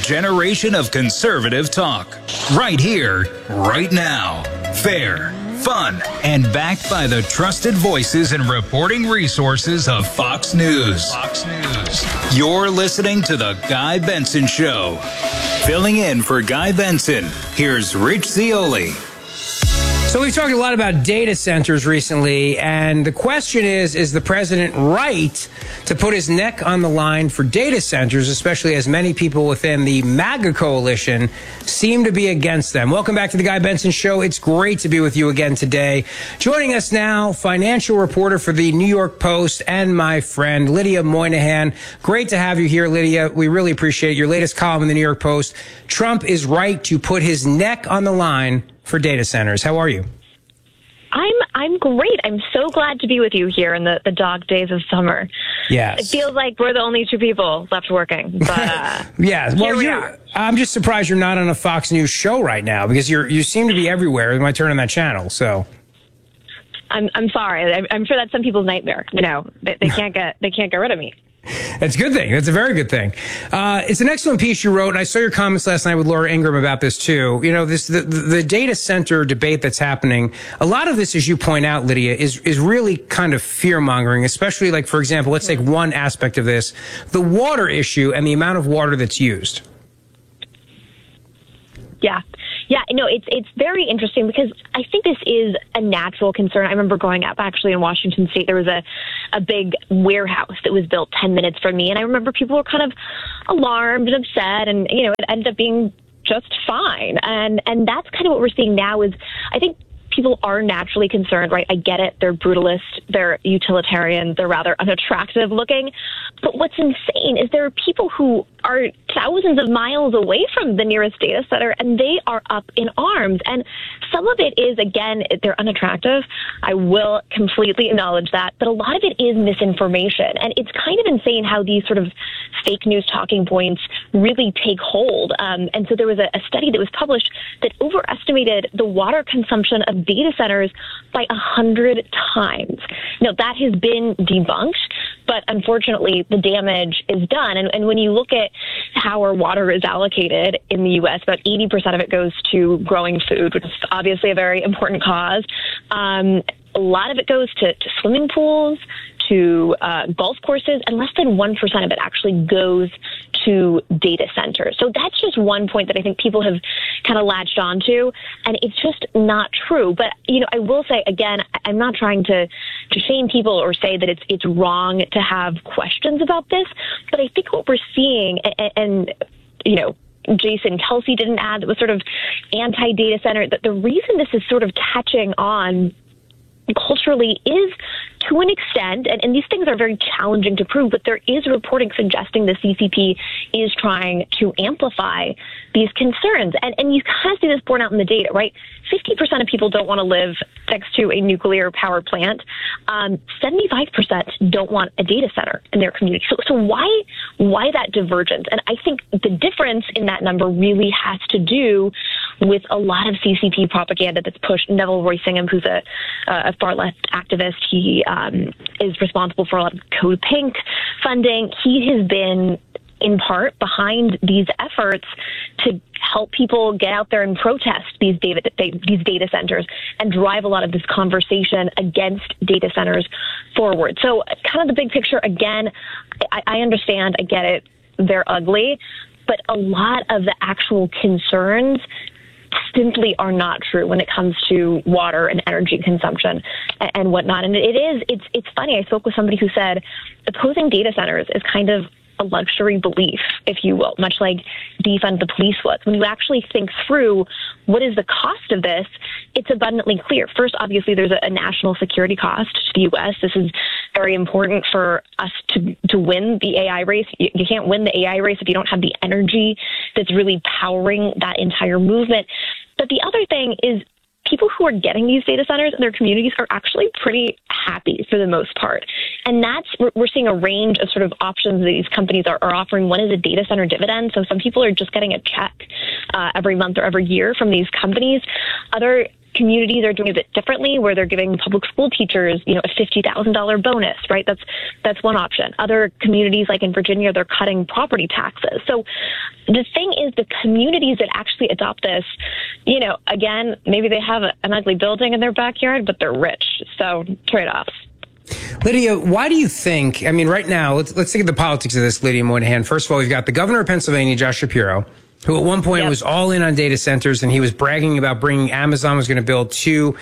generation of conservative talk. Right here, right now. Fair, fun, and backed by the trusted voices and reporting resources of Fox News. Fox News. You're listening to The Guy Benson Show. Filling in for Guy Benson, here's Rich Zeoli. So we've talked a lot about data centers recently, and the question is the president right to put his neck on the line for data centers, especially as many people within the MAGA coalition seem to be against them? Welcome back to the Guy Benson Show. It's great to be with you again today. Joining us now, financial reporter for the New York Post and my friend Lydia Moynihan. Great to have you here, Lydia. We really appreciate your latest column in the New York Post. Trump is right to put his neck on the line for data centers. How are you? I'm great. I'm so glad to be with you here in the dog days of summer. Yes. It feels like we're the only two people left working. But yeah. Well, I'm just surprised you're not on a Fox News show right now, because you seem to be everywhere when I turn on that channel. So I'm sorry. I'm sure that's some people's nightmare. You know, they can't get rid of me. That's a good thing. That's a very good thing. It's an excellent piece you wrote, and I saw your comments last night with Laura Ingraham about this too. You know, the data center debate that's happening. A lot of this, as you point out, Lydia, is really kind of fear mongering. Especially, like, for example, let's take one aspect of this: the water issue and the amount of water that's used. Yeah, no, it's very interesting, because I think this is a natural concern. I remember growing up actually in Washington State, there was a big warehouse that was built 10 minutes from me, and I remember people were kind of alarmed and upset, and you know, it ended up being just fine. And that's kind of what we're seeing now. Is I think people are naturally concerned, right? I get it. They're brutalist. They're utilitarian. They're rather unattractive looking. But what's insane is there are people who are thousands of miles away from the nearest data center, and they are up in arms. And some of it is, again, they're unattractive. I will completely acknowledge that. But a lot of it is misinformation. And it's kind of insane how these sort of fake news talking points really take hold. And so there was a study that was published that overestimated the water consumption of data centers by 100 times. Now, that has been debunked, but unfortunately, the damage is done. And when you look at how our water is allocated in the U.S., about 80% of it goes to growing food, which is obviously a very important cause. A lot of it goes to swimming pools, to golf courses, and less than 1% of it actually goes to data centers. So that's just one point that I think people have kind of latched onto, and it's just not true. But, you know, I will say, again, I'm not trying to shame people or say that it's wrong to have questions about this, but I think what we're seeing, and you know, Jason Kelsey did an ad that was sort of anti-data center, that the reason this is sort of catching on culturally is, to an extent, and these things are very challenging to prove, but there is reporting suggesting the CCP is trying to amplify these concerns. And you kind of see this borne out in the data, right? 50% of people don't want to live next to a nuclear power plant. 75% don't want a data center in their community. So why that divergence? And I think the difference in that number really has to do with a lot of CCP propaganda that's pushed. Neville Roysingham, who's a far-left activist, he is responsible for a lot of Code Pink funding. He has been, in part, behind these efforts to help people get out there and protest these data centers and drive a lot of this conversation against data centers forward. So kind of the big picture, again, I understand, I get it, they're ugly, but a lot of the actual concerns simply are not true when it comes to water and energy consumption and whatnot. And it's funny. I spoke with somebody who said opposing data centers is kind of a luxury belief, if you will, much like defund the police was. When you actually think through what is the cost of this, it's abundantly clear. First, obviously, there's a national security cost to the U.S. This is very important for us to win the AI race. You can't win the AI race if you don't have the energy that's really powering that entire movement. But the other thing is, people who are getting these data centers in their communities are actually pretty happy for the most part. And we're seeing a range of sort of options that these companies are offering. One is a data center dividend. So some people are just getting a check every month or every year from these companies. Other communities are doing a bit differently, where they're giving public school teachers, a $50,000 bonus, right? That's one option. Other communities, like in Virginia, they're cutting property taxes. So the thing is, the communities that actually adopt this, again, maybe they have an ugly building in their backyard, but they're rich. So trade-offs. Lydia, why do you think, right now, let's think of the politics of this, Lydia Moynihan. First of all, we've got the governor of Pennsylvania, Josh Shapiro, who at one point was all in on data centers, and he was bragging about Amazon was going to build two,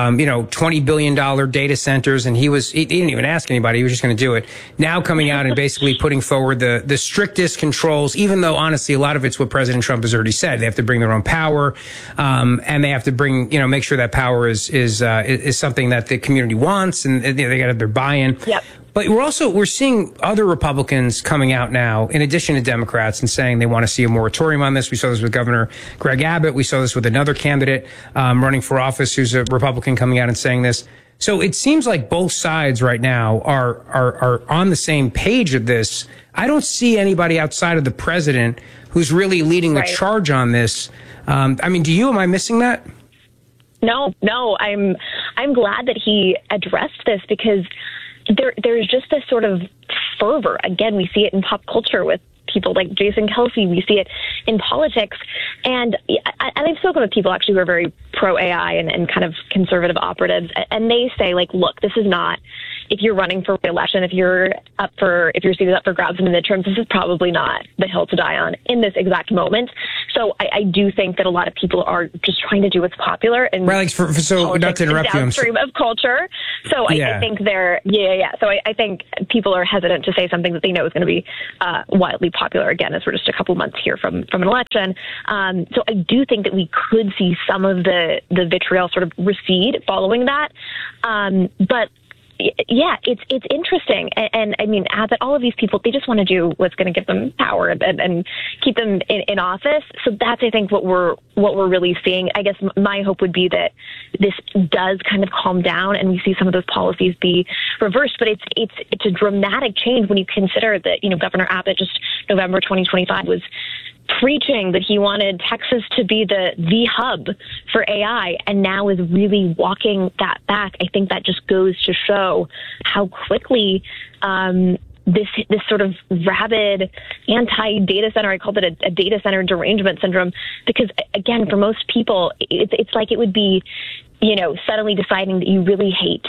$20 billion data centers, and he didn't even ask anybody, he was just going to do it. Now coming out and basically putting forward the strictest controls, even though honestly a lot of it's what President Trump has already said. They have to bring their own power, and they have to make sure that power is something that the community wants, and they got to have their buy-in. Yep. But we're seeing other Republicans coming out now, in addition to Democrats, and saying they want to see a moratorium on this. We saw this with Governor Greg Abbott. We saw this with another candidate running for office who's a Republican coming out and saying this. So it seems like both sides right now are on the same page of this. I don't see anybody outside of the president who's really leading the charge on this. Do you? Am I missing that? No. I'm glad that he addressed this, because there's just this sort of fervor. Again, we see it in pop culture with people like Jason Kelsey. We see it in politics. And I've spoken with people actually who are very pro-AI and kind of conservative operatives. And they say, look, this is not, if you're running for re-election, if your seat is up for grabs in the midterms, this is probably not the hill to die on in this exact moment. So I do think that a lot of people are just trying to do what's popular, and so not to interrupt you, downstream of culture. So I think they're So I think people are hesitant to say something that they know is going to be wildly popular again, as we're just a couple months here from an election. So I do think that we could see some of the vitriol sort of recede following that. But yeah, it's interesting. And Abbott, all of these people, they just want to do what's going to give them power and keep them in office. So that's, I think, what we're really seeing. I guess my hope would be that this does kind of calm down and we see some of those policies be reversed. But it's a dramatic change when you consider that, Governor Abbott just November 2025 was preaching that he wanted Texas to be the hub for AI, and now is really walking that back. I think that just goes to show how quickly this sort of rabid anti-data center, I called it a data center derangement syndrome, because again, for most people, it's like it would be, suddenly deciding that you really hate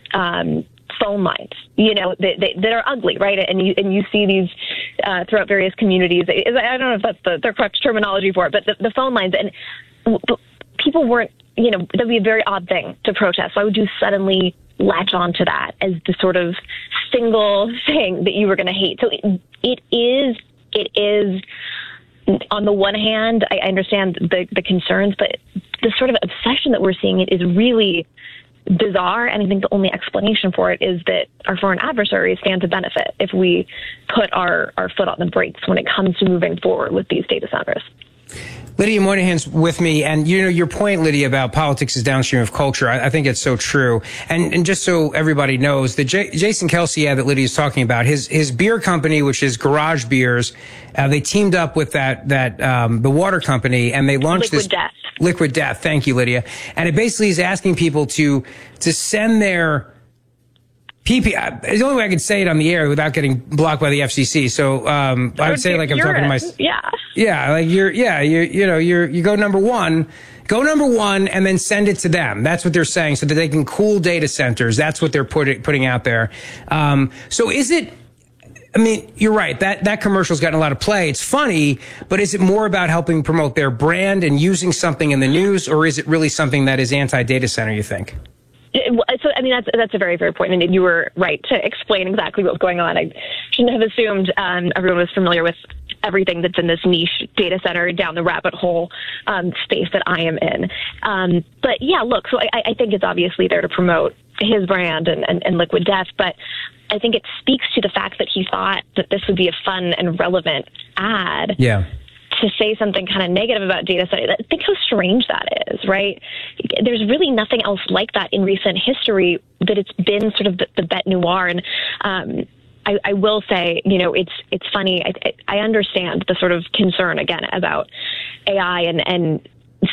phone lines, that are ugly, right? And you see these throughout various communities. I don't know if that's the correct terminology for it, but the phone lines, and people weren't, that'd be a very odd thing to protest. Why would you suddenly latch on to that as the sort of single thing that you were going to hate? So it is. On the one hand, I understand the concerns, but the sort of obsession that we're seeing is really bizarre, and I think the only explanation for it is that our foreign adversaries stand to benefit if we put our foot on the brakes when it comes to moving forward with these data centers. Lydia Moynihan's with me, and your point, Lydia, about politics is downstream of culture, I think it's so true. And just so everybody knows, the Jason Kelsey ad that Lydia's talking about, his beer company, which is Garage Beers, they teamed up with the water company, and they launched Liquid Death. Thank you, Lydia. And it basically is asking people to send their PP. It's the only way I can say it on the air without getting blocked by the FCC. So I would say I'm talking to my you go number one and then send it to them. That's what they're saying, so that they can cool data centers. That's what they're putting out there. So is it? You're right. That commercial's gotten a lot of play. It's funny, but is it more about helping promote their brand and using something in the news, or is it really something that is anti-data center, you think? So, that's a very fair point, and you were right to explain exactly what was going on. I shouldn't have assumed everyone was familiar with everything that's in this niche data center down the rabbit hole space that I am in. But yeah, look, so I think it's obviously there to promote his brand and Liquid Death, but I think it speaks to the fact that he thought that this would be a fun and relevant ad. Yeah. To say something kind of negative about data center. Think how strange that is, right? There's really nothing else like that in recent history, that it's been sort of the bête noire. And I will say, it's funny. I understand the sort of concern again about AI and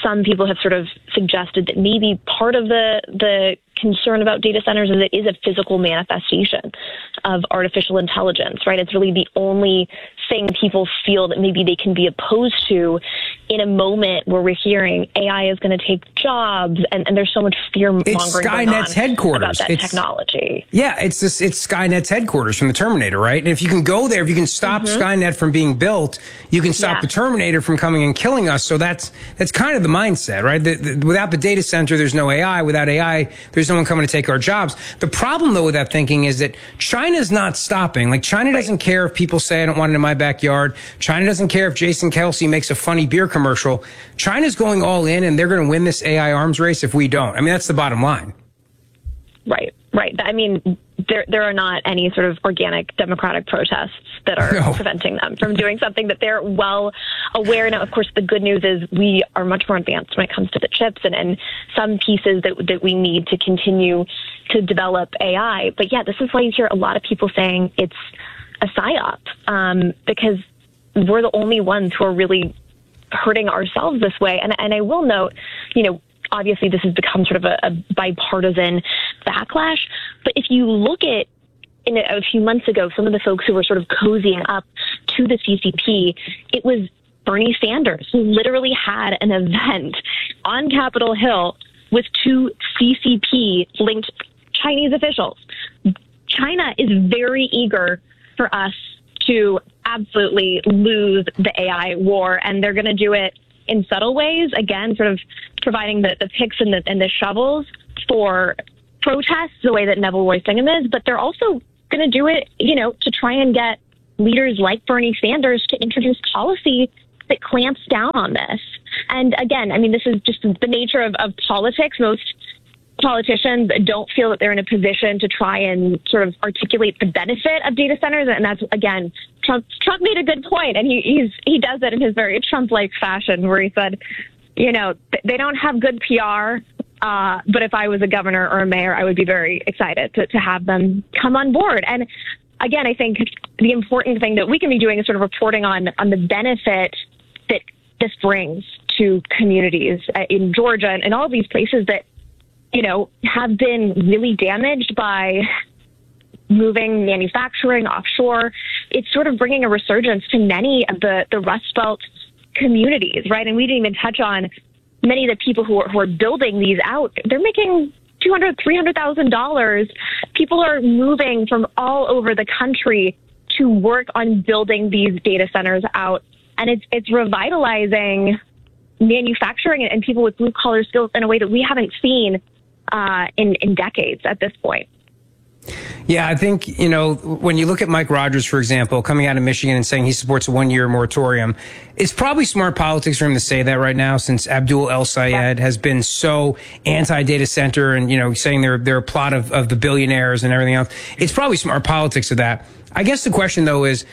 some people have sort of suggested that maybe part of the concern about data centers is it is a physical manifestation of artificial intelligence, right? It's really the only thing people feel that maybe they can be opposed to in a moment where we're hearing AI is going to take jobs, and there's so much fear mongering It's Skynet's headquarters. About that technology. Yeah, it's Skynet's headquarters from the Terminator, right? And if you can go there, if you can stop Skynet from being built, you can stop the Terminator from coming and killing us. So that's kind of the mindset, right? Without the data center, there's no AI. Without AI, there's no one coming to take our jobs. The problem, though, with that thinking is that China's not stopping. Like, China doesn't care if people say, I don't want it in my backyard. China doesn't care if Jason Kelsey makes a funny beer commercial. China's going all in, and they're going to win this AI arms race if we don't. I mean, that's the bottom line. Right. I mean, there are not any sort of organic democratic protests that are preventing them from doing something that they're well aware. Now, of course, the good news is we are much more advanced when it comes to the chips and some pieces that we need to continue to develop AI. But yeah, this is why you hear a lot of people saying it's a psyop, because we're the only ones who are really hurting ourselves this way. And I will note, obviously this has become sort of a bipartisan backlash. But if you look at, a few months ago, some of the folks who were sort of cozying up to the CCP, it was Bernie Sanders, who literally had an event on Capitol Hill with two CCP-linked Chinese officials. China is very eager for us to absolutely lose the AI war, and they're going to do it in subtle ways, again, sort of providing the picks and the shovels for protests, the way that Neville Roystingham is, but they're also going to do it, to try and get leaders like Bernie Sanders to introduce policy that clamps down on this. And again, I mean, this is just the nature of politics. Most politicians don't feel that they're in a position to try and sort of articulate the benefit of data centers. And that's, again, Trump made a good point, and he does it in his very Trump-like fashion, where he said, they don't have good PR, but if I was a governor or a mayor, I would be very excited to have them come on board. And again, I think the important thing that we can be doing is sort of reporting on the benefit that this brings to communities in Georgia and all of these places that, have been really damaged by moving manufacturing offshore. It's sort of bringing a resurgence to many of the Rust Belt communities, right? And we didn't even touch on many of the people who are building these out. They're making $200,000, $300,000. People are moving from all over the country to work on building these data centers out. And it's revitalizing manufacturing and people with blue collar skills in a way that we haven't seen in decades at this point. Yeah, I think, when you look at Mike Rogers, for example, coming out of Michigan and saying he supports a 1-year moratorium, it's probably smart politics for him to say that right now, since Abdul El Sayed has been so anti-data center and, saying they're a plot of the billionaires and everything else. It's probably smart politics of that. I guess the question, though, is,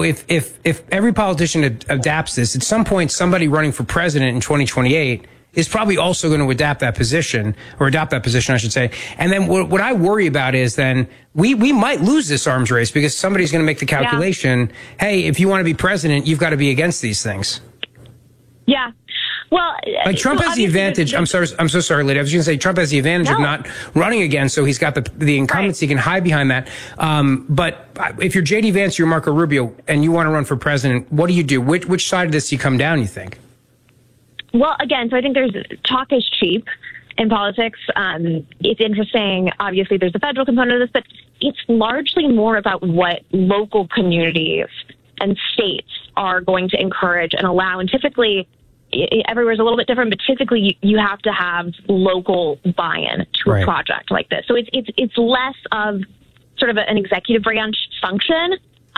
if every politician adapts this, at some point somebody running for president in 2028 is probably also going to adopt that position, I should say. And then what I worry about is then we might lose this arms race because somebody's going to make the calculation, hey, if you want to be president, you've got to be against these things. Yeah. Well, like Trump has the advantage. I'm so sorry, Lydia. I was going to say Trump has the advantage of not running again, so he's got the incumbency. He can hide behind that. But if you're J.D. Vance, you're Marco Rubio, and you want to run for president, what do you do? Which side of this do you come down, you think? Well, again, so I think talk is cheap in politics. It's interesting. Obviously, there's the federal component of this, but it's largely more about what local communities and states are going to encourage and allow. And typically, everywhere's a little bit different, but typically you have to have local buy-in to a project like this. So it's less of sort of an executive branch function.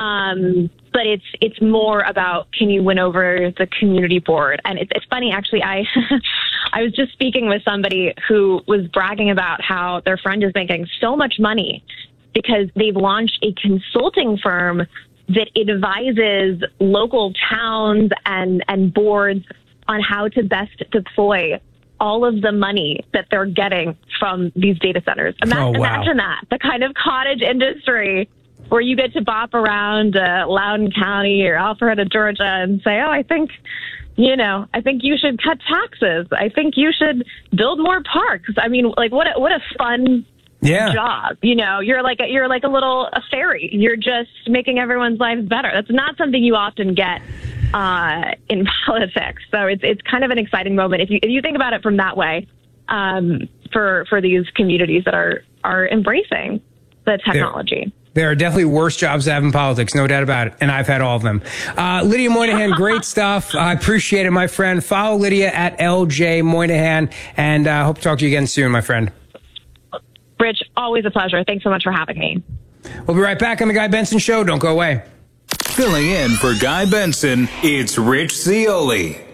But it's more about, can you win over the community board? And it's funny, actually, I was just speaking with somebody who was bragging about how their friend is making so much money because they've launched a consulting firm that advises local towns and boards on how to best deploy all of the money that they're getting from these data centers. Imagine that, the kind of cottage industry where you get to bop around Loudoun County or Alpharetta, Georgia, and say, oh, I think I think you should cut taxes. I think you should build more parks. I mean, like, what a fun job. You're like a little fairy. You're just making everyone's lives better. That's not something you often get in politics. So it's kind of an exciting moment if you think about it from that way, for these communities that are embracing the technology. There are definitely worse jobs to have in politics, no doubt about it, and I've had all of them. Lydia Moynihan, great stuff. I appreciate it, my friend. Follow Lydia at LJ Moynihan, and hope to talk to you again soon, my friend. Rich, always a pleasure. Thanks so much for having me. We'll be right back on The Guy Benson Show. Don't go away. Filling in for Guy Benson, it's Rich Zeoli.